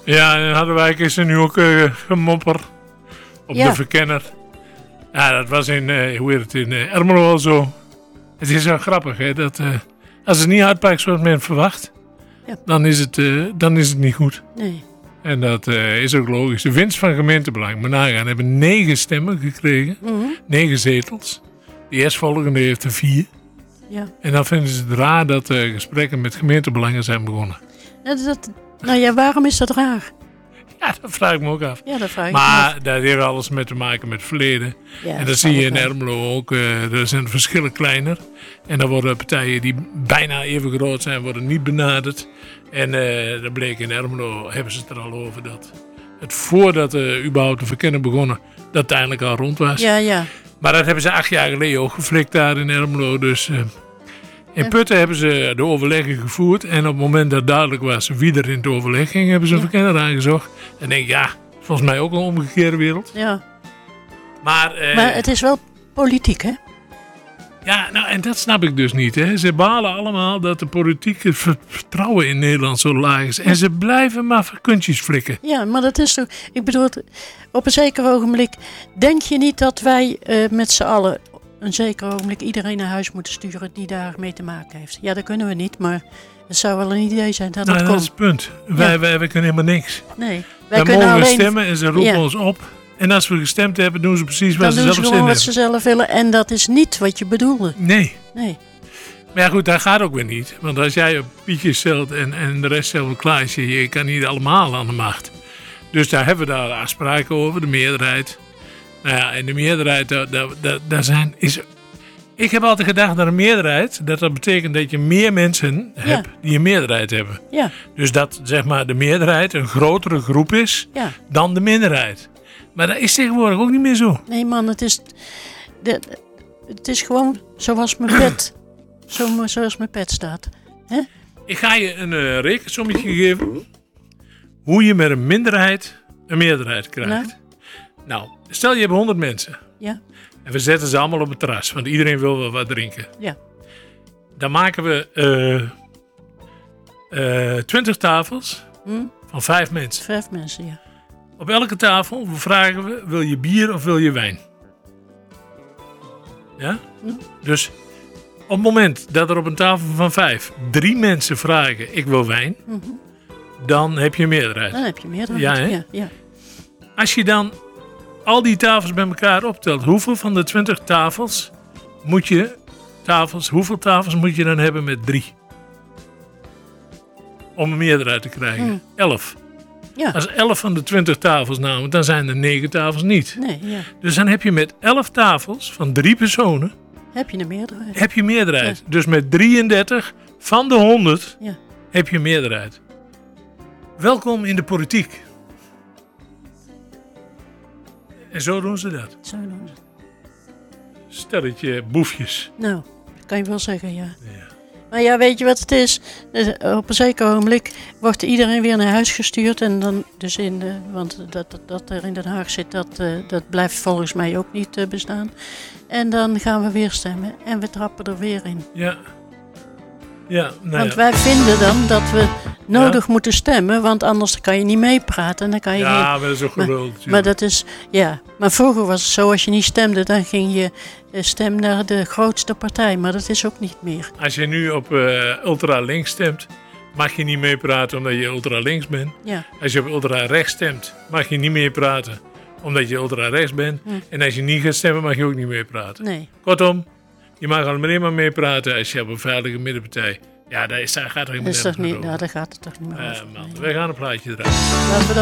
Ja, en in Harderwijk is er nu ook gemopper op de verkenner. Ja, dat was in Ermelo al zo. Het is wel grappig, hè, dat als het niet uitpakt zoals men verwacht, dan is het niet goed. Nee. En dat is ook logisch. De winst van gemeentebelang, maar nagaan, hebben 9 stemmen gekregen. 9 zetels. De eerstvolgende heeft er 4. Ja. En dan vinden ze het raar dat gesprekken met gemeentebelangen zijn begonnen. Waarom is dat raar? Ja, dat vraag ik me ook af. Ja, dat vraag ik maar me af. dat heeft alles mee te maken met het verleden. Ja, en dat zie je in Ermelo ook. Er zijn verschillen kleiner. En dan worden partijen die bijna even groot zijn, worden niet benaderd. En dat bleek in Ermelo, hebben ze het er al over, dat het voordat überhaupt de verkenning begonnen, dat het eindelijk al rond was. Ja. Maar dat hebben ze 8 jaar geleden ook geflikt daar in Ermelo. Dus in Putten hebben ze de overleggen gevoerd. En op het moment dat duidelijk was wie er in het overleg ging, hebben ze een verkenner aangezocht. En denk ik, volgens mij ook een omgekeerde wereld. Ja. Maar het is wel politiek, hè? Ja, nou, en dat snap ik dus niet. Hè. Ze balen allemaal dat de politieke vertrouwen in Nederland zo laag is. En ze blijven maar kuntjes flikken. Ja, maar dat is toch... Ik bedoel, op een zeker ogenblik... Denk je niet dat wij met z'n allen... een zeker ogenblik iedereen naar huis moeten sturen die daarmee te maken heeft? Ja, dat kunnen we niet, maar het zou wel een idee zijn dat dat komt. is het punt. Wij kunnen helemaal niks. Nee. Wij mogen alleen stemmen en ze roepen ons op. En als we gestemd hebben, doen ze precies wat ze zelf zin hebben. Wat ze zelf willen. En dat is niet wat je bedoelde. Nee. Maar ja goed, dat gaat ook weer niet. Want als jij op Pietje stelt en de rest stelt op Klaasje, je kan niet allemaal aan de macht. Dus daar hebben we daar afspraken over, de meerderheid. Nou ja, en de meerderheid, daar is... Ik heb altijd gedacht dat een meerderheid, dat betekent dat je meer mensen hebt die een meerderheid hebben. Ja. Dus dat zeg maar de meerderheid een grotere groep is dan de minderheid. Maar dat is tegenwoordig ook niet meer zo. Nee man, het is gewoon zoals mijn pet, zoals mijn pet staat. Hè? Ik ga je een rekensommetje geven. Hoe je met een minderheid een meerderheid krijgt. Nou, stel je hebt 100 mensen. Ja. En we zetten ze allemaal op het terras, want iedereen wil wel wat drinken. Ja. Dan maken we 20 tafels van 5 mensen. 5 mensen, ja. Op elke tafel vragen we, wil je bier of wil je wijn? Ja? Dus op het moment dat er op een tafel van 5 3 mensen vragen, ik wil wijn, dan heb je een meerderheid. Dan heb je meerderheid, ja. Als je dan al die tafels bij elkaar optelt, hoeveel van de 20 tafels hoeveel tafels moet je dan hebben met 3? Om een meerderheid te krijgen. 11. Ja. Als 11 van de 20 tafels namen, dan zijn er 9 tafels niet. Nee, ja. Dus dan heb je met 11 tafels van 3 personen... Heb je een meerderheid. Ja. Dus met 33 van de 100 heb je een meerderheid. Welkom in de politiek. En zo doen ze dat. Stelletje boefjes. Nou, dat kan je wel zeggen, ja. Maar ja, weet je wat het is? Op een zeker ogenblik wordt iedereen weer naar huis gestuurd. En dan dus want dat er in Den Haag zit, dat blijft volgens mij ook niet bestaan. En dan gaan we weer stemmen en we trappen er weer in. Ja. Want wij vinden dan dat we nodig moeten stemmen, want anders kan je niet meepraten. En dan kan je maar dat is ook gelul. Maar dat is, maar vroeger was het zo, als je niet stemde, dan ging je stem naar de grootste partij. Maar dat is ook niet meer. Als je nu op ultra links stemt, mag je niet meepraten omdat je ultra links bent. Ja. Als je op ultra rechts stemt, mag je niet meepraten omdat je ultra rechts bent. En als je niet gaat stemmen, mag je ook niet meepraten. Nee. Kortom, je mag alleen maar meepraten als je op een veilige middenpartij... Ja, daar gaat er helemaal niet. Nou, daar gaat het toch niet meer over. Wij gaan een plaatje draaien.